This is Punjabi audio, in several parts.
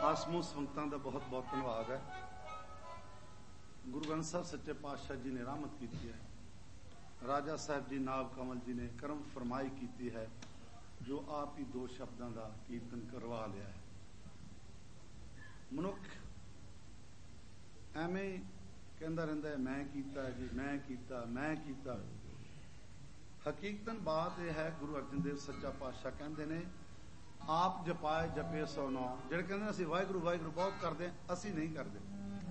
ਖਾਸ ਸਮੂਹ ਸੰਗਤਾਂ ਦਾ ਬਹੁਤ ਬਹੁਤ ਧੰਨਵਾਦ ਹੈ। ਗੁਰੂ ਗ੍ਰੰਥ ਸਾਹਿਬ ਸੱਚੇ ਪਾਤਸ਼ਾਹ ਜੀ ਨੇ ਰਹਿਮਤ ਕੀਤੀ ਹੈ। ਰਾਜਾ ਸਾਹਿਬ ਜੀ ਨਾਭ ਕਮਲ ਜੀ ਨੇ ਕਰਮ ਫਰਮਾਈ ਕੀਤੀ ਹੈ, ਜੋ ਆਪ ਹੀ ਦੋ ਸ਼ਬਦਾਂ ਦਾ ਕੀਰਤਨ ਕਰਵਾ ਲਿਆ ਹੈ। ਮਨੁੱਖ ਐਵੇਂ ਕਹਿੰਦਾ ਰਹਿੰਦਾ ਹੈ, ਮੈਂ ਕੀਤਾ ਜੀ, ਮੈਂ ਕੀਤਾ, ਮੈਂ ਕੀਤਾ। ਹਕੀਕਤਨ ਬਾਤ ਇਹ ਹੈ, ਗੁਰੂ ਅਰਜਨ ਦੇਵ ਸੱਚਾ ਪਾਤਸ਼ਾਹ ਕਹਿੰਦੇ ਨੇ, ਆਪ ਜਪਾਏ ਜਪੇ ਸੋ ਨੌ। ਜਿਹੜੇ ਕਹਿੰਦੇ ਨੇ ਅਸੀਂ ਵਾਹਿਗੁਰੂ ਵਾਹਿਗੁਰੂ ਬਹੁਤ ਕਰਦੇ ਹਾਂ, ਅਸੀਂ ਨਹੀਂ ਕਰਦੇ।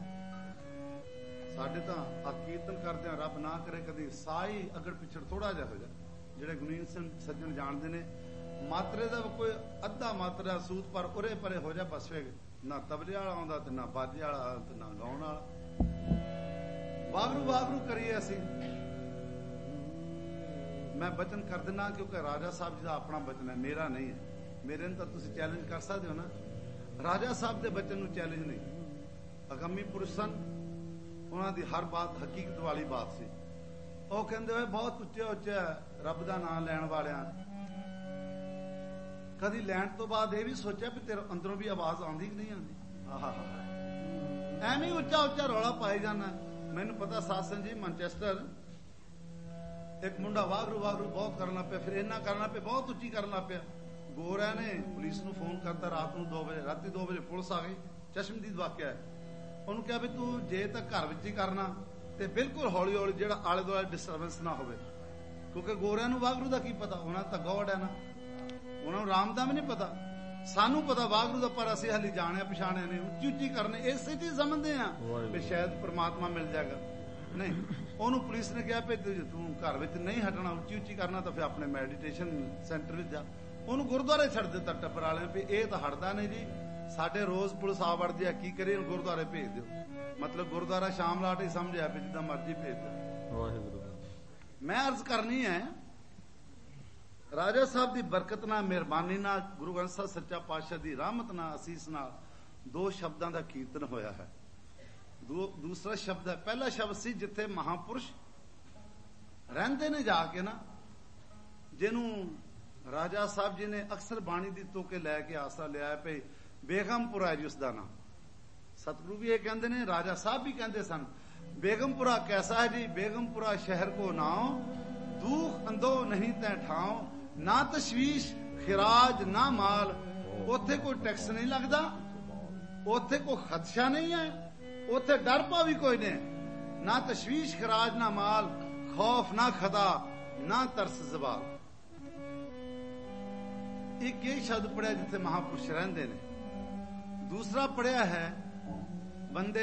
ਸਾਡੇ ਤਾਂ ਆ ਕੀਰਤਨ ਕਰਦੇ ਆ, ਰੱਬ ਨਾ ਕਰੇ ਕਦੇ ਸਾਈ ਅਗੜ ਪਿਛੜ ਥੋੜਾ ਜਿਹਾ ਹੋ ਜਾ। ਜਿਹੜੇ ਗੁਨੀਨ ਸਿੰਘ ਸੱਜਣ ਜਾਣਦੇ ਨੇ, ਮਾਤਰੇ ਦਾ ਕੋਈ ਅੱਧਾ ਮਾਤਰਾ ਸੂਤ ਪਰ ਉਰੇ ਪਰੇ ਹੋ ਜਾ, ਬਸ ਵੇ ਨਾ ਤਬਲੇ ਵਾਲਾ ਆਉਂਦਾ ਤੇ ਨਾ ਬਾਜੇ ਵਾਲਾ ਤੇ ਨਾ ਗਾਉਣ ਵਾਲਾ। ਵਾਹਿਗੁਰੂ ਵਾਹਿਗੁਰੂ ਕਰੀਏ ਅਸੀਂ। ਮੈਂ ਬਚਨ ਕਰ ਦਿੰਦਾ, ਕਿਉਂਕਿ ਰਾਜਾ ਸਾਹਿਬ ਜੀ ਦਾ ਆਪਣਾ ਬਚਨ ਹੈ, ਮੇਰਾ ਨਹੀਂ ਹੈ। ਮੇਰੇ ਨੂੰ ਤਾਂ ਤੁਸੀਂ ਚੈਲੰਜ ਕਰ ਸਕਦੇ ਹੋ ਨਾ, ਰਾਜਾ ਸਾਹਿਬ ਦੇ ਬਚਨ ਨੂੰ ਚੈਲੰਜ ਨਹੀਂ। ਅਗੰਮੀ ਪੁਰਸ਼ ਸਨ, ਉਹਨਾਂ ਦੀ ਹਰ ਬਾਤ ਹਕੀਕਤ ਵਾਲੀ ਬਾਤ ਸੀ। ਉਹ ਕਹਿੰਦੇ ਹੋਏ ਬਹੁਤ ਉੱਚਾ ਉੱਚਾ ਰੱਬ ਦਾ ਨਾਮ ਲੈਣ ਵਾਲਿਆਂ, ਕਦੀ ਲੈਣ ਤੋਂ ਬਾਅਦ ਇਹ ਵੀ ਸੋਚਿਆ ਵੀ ਤੇਰੇ ਅੰਦਰੋਂ ਵੀ ਆਵਾਜ਼ ਆਉਂਦੀ ਕਿ ਨਹੀਂ ਆਉਂਦੀ? ਆਹਾ, ਐਵੇਂ ਉੱਚਾ ਉੱਚਾ ਰੌਲਾ ਪਾਈ ਜਾਣਾ। ਮੈਨੂੰ ਪਤਾ ਸਾਸਨ ਜੀ ਮੈਨਚੈਸਟਰ ਇੱਕ ਮੁੰਡਾ ਵਾਹਿਗੁਰੂ ਵਾਹਿਗੁਰੂ ਬਹੁਤ ਕਰਨ ਲੱਗ ਪਿਆ, ਫਿਰ ਇੰਨਾ ਕਰਨ ਲੱਗ ਪਿਆ, ਬਹੁਤ ਉੱਚੀ ਕਰਨ ਲੱਗ ਪਿਆ। ਗੋਰਿਆਂ ਨੇ ਪੁਲਿਸ ਨੂੰ ਫੋਨ ਕਰਤਾ ਰਾਤ ਨੂੰ 2 ਵਜੇ, ਰਾਤੀ 2 ਵਜੇ ਪੁਲਿਸ ਆ ਗਈ। ਚਸ਼ਮਦੀਦ ਵਾਕਿਆ ਹੈ। ਉਹਨੂੰ ਕਿਹਾ ਵੀ ਤੂੰ ਜੇ ਤਾਂ ਘਰ ਵਿੱਚ ਹੀ ਕਰਨਾ ਤੇ ਬਿਲਕੁਲ ਹੌਲੀ ਹੌਲੀ, ਜਿਹੜਾ ਆਲੇ ਦੁਆਲੇ ਡਿਸਟਰਬੈਂਸ ਨਾ ਹੋਵੇ, ਕਿਉਂਕਿ ਗੋਰਿਆਂ ਨੂੰ ਵਾਹਿਗੁਰੂ ਦਾ ਕੀ ਪਤਾ, ਉਹਨਾਂ ਤਾਂ ਗੋਡ ਹੈ ਨਾ, ਉਹਨਾਂ ਨੂੰ ਰਾਮ ਦਾ ਵੀ ਨਹੀਂ ਪਤਾ। ਸਾਨੂੰ ਪਤਾ ਵਾਹਿਗੁਰੂ ਦਾ, ਪਰ ਅਸੀਂ ਹਾਲੀ ਜਾਣਿਆ ਪਛਾਣਿਆ ਨਹੀਂ। ਉੱਚੀ ਉੱਚੀ ਕਰਨੇ ਇਸੇ ਚੀਜ਼ ਸਮਝਦੇ ਆ ਵੀ ਸ਼ਾਇਦ ਪ੍ਰਮਾਤਮਾ ਮਿਲ ਜਾਏਗਾ। ਨਹੀਂ, ਉਹਨੂੰ ਪੁਲਿਸ ਨੇ ਕਿਹਾ ਵੀ ਤੂੰ ਘਰ ਵਿੱਚ ਨਹੀਂ ਹਟਣਾ, ਉੱਚੀ ਉੱਚੀ ਕਰਨਾ ਤਾਂ ਫਿਰ ਆਪਣੇ ਮੈਡੀਟੇਸ਼ਨ ਸੈਂਟਰ ਵਿੱਚ ਜਾ। ਉਹਨੂੰ ਗੁਰਦੁਆਰੇ ਛੱਡ ਦਿੱਤਾ ਟੱਬਰ ਵਾਲਿਆਂ ਵੀ ਇਹ ਤਾਂ ਹਟਦਾ ਨਹੀਂ ਜੀ, ਸਾਡੇ ਰੋਜ਼ ਪੁਲਿਸ ਆ ਵੜਦੀ ਆ, ਕੀ ਕਰੀਏ, ਗੁਰਦੁਆਰੇ ਭੇਜ ਦਿਓ। ਮਤਲਬ ਗੁਰਦੁਆਰਾ ਸ਼ਾਮ ਲਾਟ ਹੀ ਸਮਝਿਆ ਵੀ ਜਿੱਦਾਂ ਮਰਜ਼ੀ ਭੇਜ ਦਿਓ। ਮੈਂ ਅਰਜ਼ ਕਰਨੀ ਹੈ, ਰਾਜਾ ਸਾਹਿਬ ਦੀ ਬਰਕਤ ਨਾਲ, ਮਿਹਰਬਾਨੀ ਨਾਲ, ਗੁਰੂ ਗ੍ਰੰਥ ਸਾਹਿਬ ਸੱਚਾ ਪਾਤਸ਼ਾਹ ਦੀ ਰਹਿਮਤ ਨਾਲ, ਅਸੀਸ ਨਾਲ 2 ਸ਼ਬਦਾਂ ਦਾ ਕੀਰਤਨ ਹੋਇਆ ਹੈ। ਦੂਸਰਾ ਸ਼ਬਦ ਹੈ, ਪਹਿਲਾ ਸ਼ਬਦ ਸੀ ਜਿੱਥੇ ਮਹਾਪੁਰਸ਼ ਰਹਿੰਦੇ ਨੇ ਜਾ ਕੇ ਨਾ, ਜਿਹਨੂੰ ਰਾਜਾ ਸਾਹਿਬ ਜੀ ਨੇ ਅਕਸਰ ਬਾਣੀ ਦੀ ਤੋਕੇ ਲੈ ਕੇ ਆਸਰਾ ਲਿਆ ਪਈ, ਬੇਗਮਪੁਰਾ ਜੀ ਉਸਦਾ ਨਾਮ। ਸਤਿਗੁਰੂ ਵੀ ਇਹ ਕਹਿੰਦੇ ਨੇ, ਰਾਜਾ ਸਾਹਿਬ ਵੀ ਕਹਿੰਦੇ ਸਨ, ਬੇਗਮਪੁਰਾ ਕੈਸਾ ਹੈ ਜੀ, ਬੇਗਮਪੁਰਾ ਸ਼ਹਿਰ ਕੋ ਨਾਉ, ਦੁੱਖ ਅੰਦੋ ਨਹੀਂ ਤੈ ਠਾਉ, ਨਾ ਤਸ਼ਵੀਸ਼ ਖਿਰਾਜ ਨਾ ਮਾਲ। ਉੱਥੇ ਕੋਈ ਟੈਕਸ ਨਹੀਂ ਲੱਗਦਾ, ਉੱਥੇ ਕੋਈ ਖਦਸ਼ਾ ਨਹੀਂ ਹੈ, ਉੱਥੇ ਡਰ ਪਾ ਵੀ ਕੋਈ ਨਹੀਂ। ਨਾ ਤਸ਼ਵੀਸ਼ ਖਿਰਾਜ ਨਾ ਮਾਲ, ਖੌਫ ਨਾ ਖਦਾ, ਨਾ ਤਰਸ ਜ਼ਵਾਲ। ਇੱਕ ਇਹ ਸ਼ਬਦ ਪੜਿਆ ਜਿੱਥੇ ਮਹਾਪੁਰਸ਼ ਰਹਿੰਦੇ ਨੇ। ਦੂਸਰਾ ਪੜਿਆ ਹੈ, ਬੰਦੇ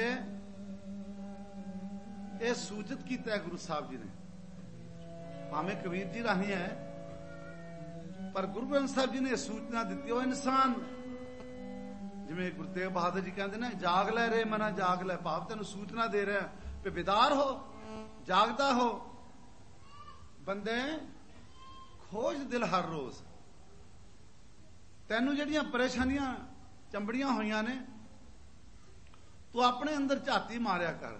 ਇਹ ਸੂਚਿਤ ਕੀਤਾ ਹੈ ਗੁਰੂ ਸਾਹਿਬ ਜੀ ਨੇ, ਭਾਵੇਂ ਕਬੀਰ ਜੀ ਰਾਹੀਂ ਹੈ, ਪਰ ਗੁਰੂ ਗ੍ਰੰਥ ਸਾਹਿਬ ਜੀ ਨੇ ਸੂਚਨਾ ਦਿੱਤੀ। ਉਹ ਇਨਸਾਨ, ਜਿਵੇਂ ਗੁਰੂ ਤੇਗ ਬਹਾਦਰ ਜੀ ਕਹਿੰਦੇ ਨੇ, ਜਾਗ ਲੈ ਰੇ ਮਨਾ ਜਾਗ ਲੈ, ਭਾਵ ਤੈਨੂੰ ਸੂਚਨਾ ਦੇ ਰਿਹਾ ਕਿ ਬਿਦਾਰ ਹੋ, ਜਾਗਦਾ ਹੋ। ਬੰਦੇ ਖੋਜ ਦਿਲ ਹਰ ਰੋਜ਼। ਤੈਨੂੰ ਜਿਹੜੀਆਂ ਪਰੇਸ਼ਾਨੀਆਂ ਚੰਬੜੀਆਂ ਹੋਈਆਂ ਨੇ, ਤੂੰ ਆਪਣੇ ਅੰਦਰ ਝਾਤੀ ਮਾਰਿਆ ਕਰ,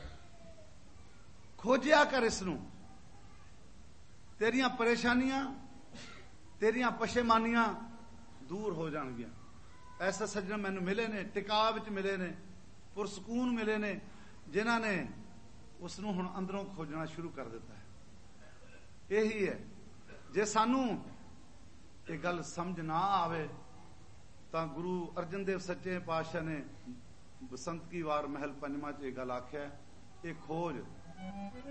ਖੋਜਿਆ ਕਰ ਇਸ ਨੂੰ। ਤੇਰੀਆਂ ਪਰੇਸ਼ਾਨੀਆਂ, ਤੇਰੀਆਂ ਪਸ਼ੇਮਾਨੀਆਂ ਦੂਰ ਹੋ ਜਾਣਗੀਆਂ। ਐਸੇ ਸੱਜਣ ਮੈਨੂੰ ਮਿਲੇ ਨੇ, ਟਿਕਾ ਵਿੱਚ ਮਿਲੇ ਨੇ, ਪੁਰਸਕੂਨ ਮਿਲੇ ਨੇ, ਜਿਨ੍ਹਾਂ ਨੇ ਉਸ ਨੂੰ ਹੁਣ ਅੰਦਰੋਂ ਖੋਜਣਾ ਸ਼ੁਰੂ ਕਰ ਦਿੱਤਾ ਹੈ। ਇਹੀ ਹੈ। ਜੇ ਸਾਨੂੰ ਇਹ ਗੱਲ ਸਮਝ ਨਾ ਆਵੇ ਤਾਂ ਗੁਰੂ ਅਰਜਨ ਦੇਵ ਸੱਚੇ ਪਾਤਸ਼ਾਹ ਨੇ ਬਸੰਤ ਕੀ ਵਾਰ ਮਹਿਲ ਪੰਜਵਾਂ 'ਚ ਇਹ ਗੱਲ ਆਖਿਆ, ਇਹ ਖੋਜ